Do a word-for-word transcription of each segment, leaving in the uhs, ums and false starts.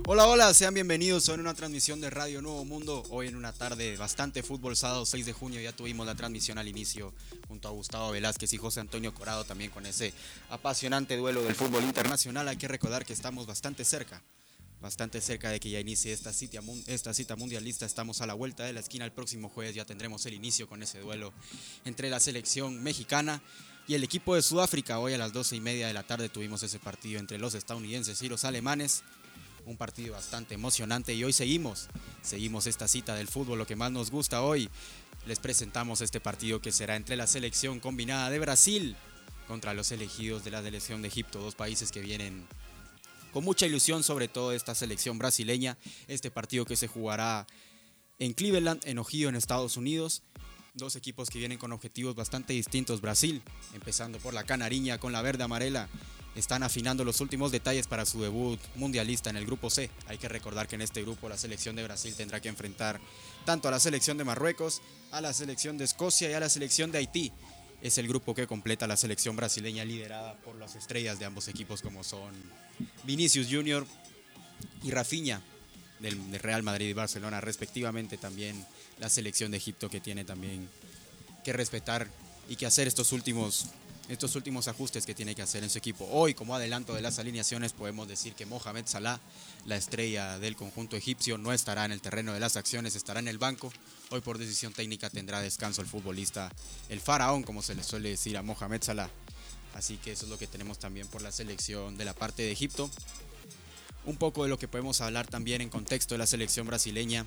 Hola, hola, sean bienvenidos a una transmisión de Radio Nuevo Mundo. Hoy en una tarde bastante fútbol, sábado seis de junio, ya tuvimos la transmisión al inicio junto a Gustavo Velázquez y José Antonio Corado, también con ese apasionante duelo del fútbol internacional. Hay que recordar que estamos bastante cerca, bastante cerca de que ya inicie esta cita, esta cita mundialista. Estamos a la vuelta de la esquina. El próximo jueves ya tendremos el inicio con ese duelo entre la selección mexicana y el equipo de Sudáfrica. Hoy a las doce y media de la tarde tuvimos ese partido entre los estadounidenses y los alemanes. Un partido bastante emocionante y hoy seguimos, seguimos esta cita del fútbol, lo que más nos gusta hoy. Les presentamos este partido que será entre la selección combinada de Brasil contra los elegidos de la selección de Egipto, dos países que vienen con mucha ilusión, sobre todo esta selección brasileña. Este partido que se jugará en Cleveland, en Ohio, en Estados Unidos. Dos equipos que vienen con objetivos bastante distintos. Brasil, empezando por la canariña con la verde amarela, están afinando los últimos detalles para su debut mundialista en el grupo C. Hay que recordar que en este grupo la selección de Brasil tendrá que enfrentar tanto a la selección de Marruecos, a la selección de Escocia y a la selección de Haití. Es el grupo que completa la selección brasileña, liderada por las estrellas de ambos equipos como son Vinicius Junior y Rafinha del, del Real Madrid y Barcelona respectivamente. También la selección de Egipto, que tiene también que respetar y que hacer estos últimos estos últimos ajustes que tiene que hacer en su equipo. Hoy, como adelanto de las alineaciones, podemos decir que Mohamed Salah, la estrella del conjunto egipcio, no estará en el terreno de las acciones, estará en el banco. Hoy por decisión técnica tendrá descanso el futbolista, el faraón, como se le suele decir a Mohamed Salah. Así que eso es lo que tenemos también por la selección de la parte de Egipto. Un poco de lo que podemos hablar también en contexto de la selección brasileña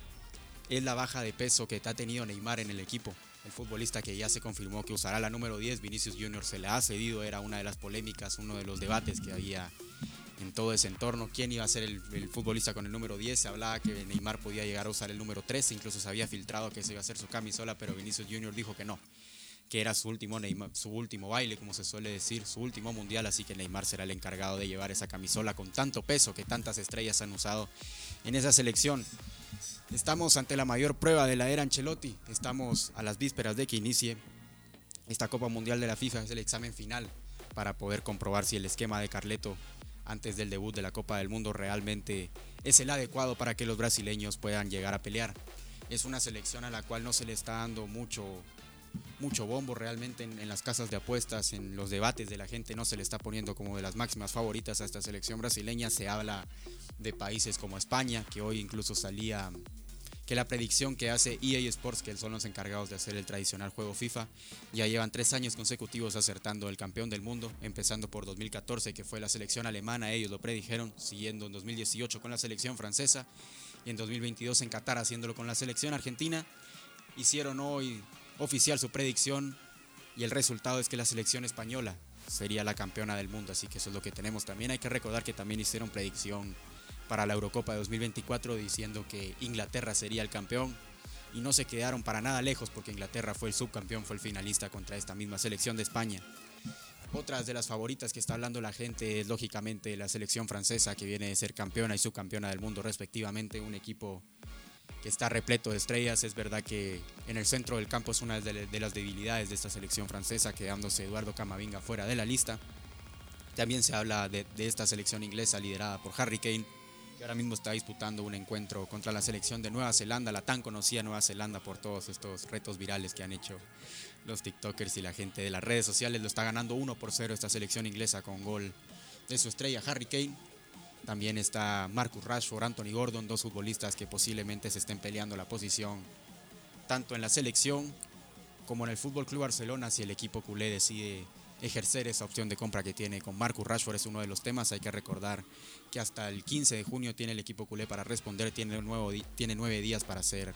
es la baja de peso que ha tenido Neymar en el equipo. El futbolista que ya se confirmó que usará la número diez, Vinicius Junior, se le ha cedido. Era una de las polémicas, uno de los debates que había en todo ese entorno. ¿Quién iba a ser el, el futbolista con el número diez? Se hablaba que Neymar podía llegar a usar el número trece, incluso se había filtrado que se iba a hacer su camisola, pero Vinicius Junior dijo que no, que era su último, Neymar, su último baile, como se suele decir, su último mundial, así que Neymar será el encargado de llevar esa camisola con tanto peso que tantas estrellas han usado en esa selección. Estamos ante la mayor prueba de la era Ancelotti. Estamos a las vísperas de que inicie esta Copa Mundial de la FIFA. Es el examen final para poder comprobar si el esquema de Carleto antes del debut de la Copa del Mundo realmente es el adecuado para que los brasileños puedan llegar a pelear. Es una selección a la cual no se le está dando mucho, mucho bombo realmente en, en las casas de apuestas, en los debates de la gente. No se le está poniendo como de las máximas favoritas a esta selección brasileña. Se habla de países como España, que hoy incluso salía que la predicción que hace E A Sports, que son los encargados de hacer el tradicional juego FIFA, ya llevan tres años consecutivos acertando el campeón del mundo, empezando por dos mil catorce, que fue la selección alemana. Ellos lo predijeron, siguiendo en dos mil dieciocho con la selección francesa y en dos mil veintidós en Qatar haciéndolo con la selección argentina. Hicieron hoy oficial su predicción y el resultado es que la selección española sería la campeona del mundo, así que eso es lo que tenemos. También hay que recordar que también hicieron predicción para la Eurocopa de dos mil veinticuatro diciendo que Inglaterra sería el campeón y no se quedaron para nada lejos, porque Inglaterra fue el subcampeón, fue el finalista contra esta misma selección de España. Otras de las favoritas que está hablando la gente es lógicamente la selección francesa, que viene de ser campeona y subcampeona del mundo respectivamente, un equipo que está repleto de estrellas. Es verdad que en el centro del campo es una de las debilidades de esta selección francesa, quedándose Eduardo Camavinga fuera de la lista. También se habla de, de esta selección inglesa liderada por Harry Kane, que ahora mismo está disputando un encuentro contra la selección de Nueva Zelanda, la tan conocida Nueva Zelanda por todos estos retos virales que han hecho los tiktokers y la gente de las redes sociales. Lo está ganando uno por cero esta selección inglesa con gol de su estrella Harry Kane. También está Marcus Rashford, Anthony Gordon, dos futbolistas que posiblemente se estén peleando la posición tanto en la selección como en el Fútbol Club Barcelona, si el equipo culé decide ejercer esa opción de compra que tiene con Marcus Rashford. Es uno de los temas. Hay que recordar que hasta el quince de junio tiene el equipo culé para responder, tiene, nuevo, tiene nueve días para hacer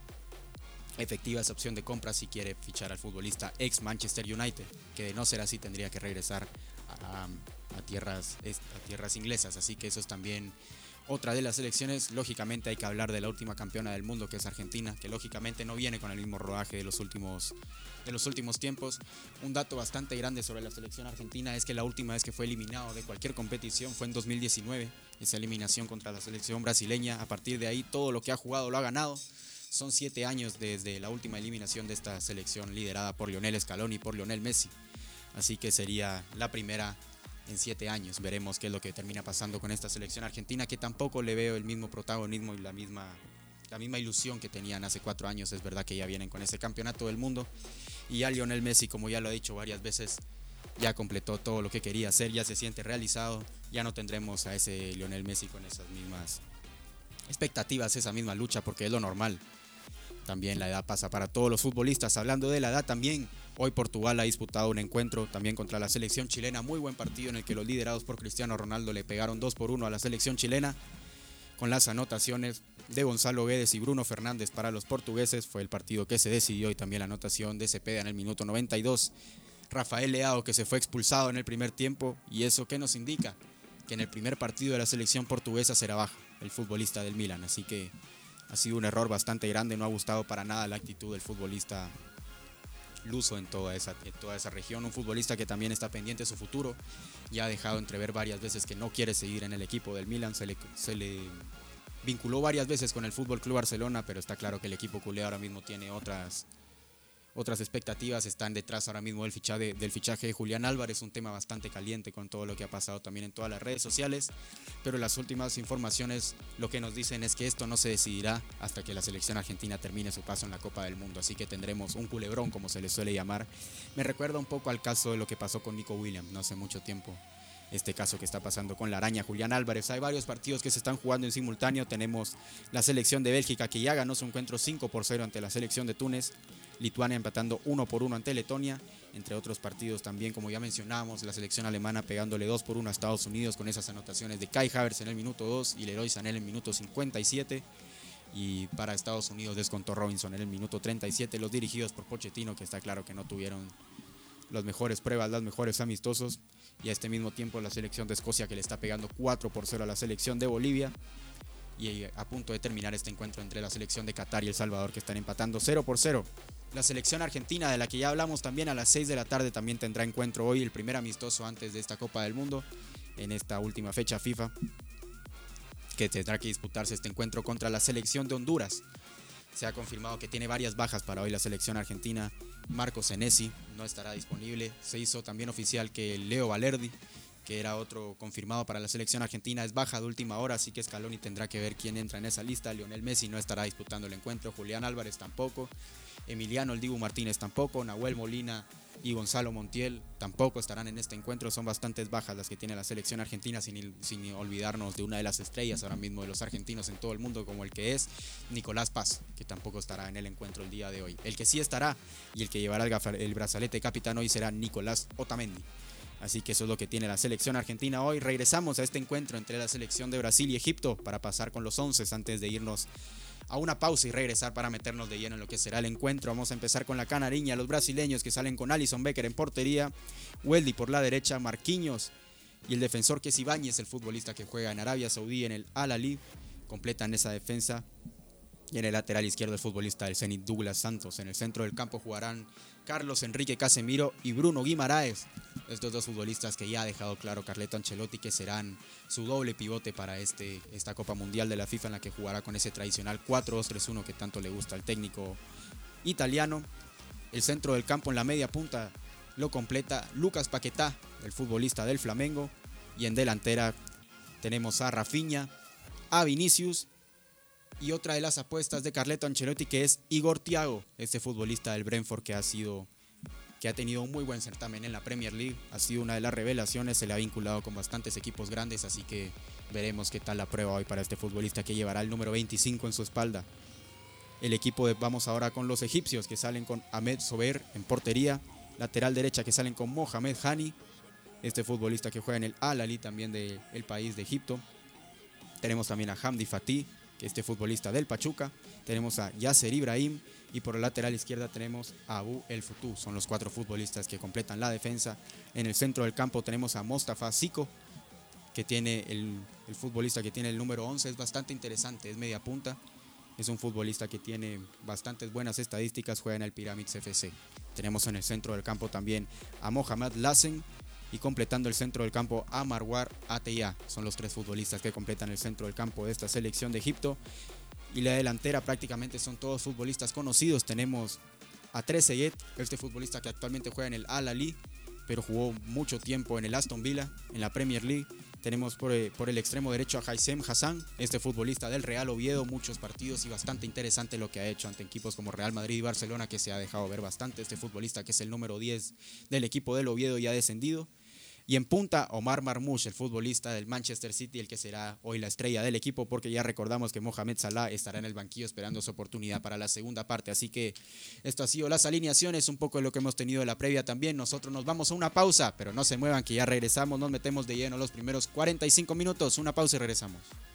efectiva esa opción de compra si quiere fichar al futbolista ex Manchester United, que de no ser así tendría que regresar a, a, tierras, a tierras inglesas. Así que eso es también otra de las selecciones. Lógicamente hay que hablar de la última campeona del mundo, que es Argentina, que lógicamente no viene con el mismo rodaje de los últimos de los últimos tiempos. Un dato bastante grande sobre la selección argentina es que la última vez que fue eliminado de cualquier competición fue en dos mil diecinueve, esa eliminación contra la selección brasileña. A partir de ahí todo lo que ha jugado lo ha ganado. Son siete años desde la última eliminación de esta selección liderada por Lionel Scaloni y por Lionel Messi, así que sería la primera en siete años. Veremos qué es lo que termina pasando con esta selección argentina, que tampoco le veo el mismo protagonismo y la misma, la misma ilusión que tenían hace cuatro años. Es verdad que ya vienen con ese campeonato del mundo y ya Lionel Messi, como ya lo ha dicho varias veces, ya completó todo lo que quería hacer, ya se siente realizado. Ya no tendremos a ese Lionel Messi con esas mismas expectativas, esa misma lucha, porque es lo normal. También la edad pasa para todos los futbolistas. Hablando de la edad también, hoy Portugal ha disputado un encuentro también contra la selección chilena. Muy buen partido en el que los liderados por Cristiano Ronaldo le pegaron dos por uno a la selección chilena, con las anotaciones de Gonzalo Guedes y Bruno Fernández para los portugueses. Fue el partido que se decidió, y también la anotación de Cepeda en el minuto noventa y dos. Rafael Leao, que se fue expulsado en el primer tiempo, y eso ¿qué nos indica? Que en el primer partido de la selección portuguesa será baja el futbolista del Milan. Así que ha sido un error bastante grande, no ha gustado para nada la actitud del futbolista luso en toda esa, en toda esa región. Un futbolista que también está pendiente de su futuro, ya ha dejado entrever varias veces que no quiere seguir en el equipo del Milan. Se le, se le vinculó varias veces con el Fútbol Club Barcelona, pero está claro que el equipo culé ahora mismo tiene otras Otras expectativas. Están detrás ahora mismo del fichaje, del fichaje de Julián Álvarez, un tema bastante caliente con todo lo que ha pasado también en todas las redes sociales, pero las últimas informaciones lo que nos dicen es que esto no se decidirá hasta que la selección argentina termine su paso en la Copa del Mundo, así que tendremos un culebrón, como se le suele llamar. Me recuerda un poco al caso de lo que pasó con Nico Williams no hace mucho tiempo, este caso que está pasando con la araña Julián Álvarez. Hay varios partidos que se están jugando en simultáneo. Tenemos la selección de Bélgica, que ya ganó su encuentro cinco por cero ante la selección de Túnez. Lituania empatando uno por uno ante Letonia, entre otros partidos también, como ya mencionábamos, la selección alemana pegándole dos por uno a Estados Unidos con esas anotaciones de Kai Havertz en el minuto dos y Leroy Sané en el minuto cincuenta y siete. Y para Estados Unidos descontó Robinson en el minuto treinta y siete, los dirigidos por Pochettino, que está claro que no tuvieron las mejores pruebas, las mejores amistosos. Y a este mismo tiempo la selección de Escocia, que le está pegando cuatro por cero a la selección de Bolivia. Y a punto de terminar este encuentro entre la selección de Qatar y El Salvador, que están empatando cero por cero. La selección argentina, de la que ya hablamos también, a las seis de la tarde también tendrá encuentro hoy, el primer amistoso antes de esta Copa del Mundo, en esta última fecha FIFA, que tendrá que disputarse este encuentro contra la selección de Honduras. Se ha confirmado que tiene varias bajas para hoy la selección argentina. Marco Senesi no estará disponible. Se hizo también oficial que Leo Valerdi, que era otro confirmado para la selección argentina, es baja de última hora, así que Scaloni tendrá que ver quién entra en esa lista. Lionel Messi no estará disputando el encuentro, Julián Álvarez tampoco, Emiliano El Dibu Martínez tampoco, Nahuel Molina y Gonzalo Montiel tampoco estarán en este encuentro. Son bastantes bajas las que tiene la selección argentina, sin, sin olvidarnos de una de las estrellas ahora mismo de los argentinos en todo el mundo, como el que es Nicolás Paz, que tampoco estará en el encuentro el día de hoy. El que sí estará y el que llevará el, el brazalete de capitán hoy será Nicolás Otamendi. Así que eso es lo que tiene la selección argentina hoy. Regresamos a este encuentro entre la selección de Brasil y Egipto para pasar con los once antes de irnos a una pausa y regresar para meternos de lleno en lo que será el encuentro. Vamos a empezar con la canariña, los brasileños que salen con Alisson Becker en portería, Weldy por la derecha, Marquinhos y el defensor que es Ibáñez, el futbolista que juega en Arabia Saudí en el Al-Ahly, completan esa defensa. Y en el lateral izquierdo el futbolista del Zenit, Douglas Santos. En el centro del campo jugarán Carlos Enrique Casemiro y Bruno Guimaraes. Estos dos futbolistas que ya ha dejado claro Carleto Ancelotti que serán su doble pivote para este, esta Copa Mundial de la FIFA, en la que jugará con ese tradicional cuatro dos tres uno que tanto le gusta al técnico italiano. El centro del campo en la media punta lo completa Lucas Paquetá, el futbolista del Flamengo. Y en delantera tenemos a Rafinha, a Vinicius y otra de las apuestas de Carleto Ancelotti, que es Igor Thiago, este futbolista del Brentford que ha sido que ha tenido un muy buen certamen en la Premier League, ha sido una de las revelaciones, se le ha vinculado con bastantes equipos grandes, así que veremos qué tal la prueba hoy para este futbolista que llevará el número veinticinco en su espalda. El equipo de, vamos ahora con los egipcios, que salen con Ahmed Sober en portería, lateral derecha que salen con Mohamed Hani, este futbolista que juega en el Al-Ahly también del país de Egipto. Tenemos también a Hamdi Fatih, que este futbolista del Pachuca. Tenemos a Yasser Ibrahim y por el lateral izquierda tenemos a Abu El Futu. Son los cuatro futbolistas que completan la defensa. En el centro del campo tenemos a Mostafa Siko, que tiene el, el futbolista que tiene el número once. Es bastante interesante, es media punta. Es un futbolista que tiene bastantes buenas estadísticas, juega en el Pyramids F C. Tenemos en el centro del campo también a Mohamed Lassen y completando el centro del campo a Marwar Ateya. Son los tres futbolistas que completan el centro del campo de esta selección de Egipto. Y la delantera prácticamente son todos futbolistas conocidos. Tenemos a Trezeguet, este futbolista que actualmente juega en el Al-Ahly. pero jugó mucho tiempo en el Aston Villa, en la Premier League. Tenemos por, por el extremo derecho a Haitham Hassan, este futbolista del Real Oviedo, muchos partidos y bastante interesante lo que ha hecho ante equipos como Real Madrid y Barcelona, que se ha dejado ver bastante. Este futbolista que es el número diez del equipo del Oviedo y ha descendido. Y en punta, Omar Marmoush, el futbolista del Manchester City, el que será hoy la estrella del equipo, porque ya recordamos que Mohamed Salah estará en el banquillo esperando su oportunidad para la segunda parte. Así que esto ha sido las alineaciones, un poco de lo que hemos tenido en la previa también. Nosotros nos vamos a una pausa, pero no se muevan que ya regresamos, nos metemos de lleno los primeros cuarenta y cinco minutos. Una pausa y regresamos.